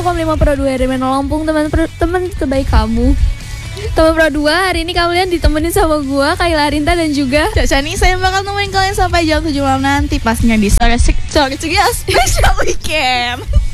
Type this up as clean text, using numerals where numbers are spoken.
101,5 Pro 2 RMN Lampung, teman terbaik kamu. Teman Pro 2, hari ini kalian ditemenin sama gue, Kayla Arinta dan juga Cacani. Saya bakal nemenin kalian sampai jam 7 malam nanti, pastinya di Sore Sektor Ceria Special Weekend.